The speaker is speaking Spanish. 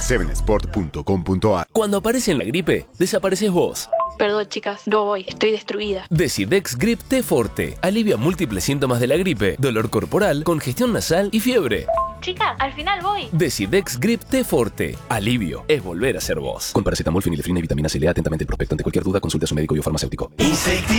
7sport.com.ar. Cuando aparece en la gripe, desapareces vos. Perdón, chicas, no voy, estoy destruida. Decidex Grip T Forte alivia múltiples síntomas de la gripe, dolor corporal, congestión nasal y fiebre. Chicas, al final voy. Decidex Grip T Forte. Alivio es volver a ser vos. Con paracetamol, fenilefrina y vitamina C. Lea atentamente el prospecto. Ante cualquier duda, consulte a su médico y o farmacéutico.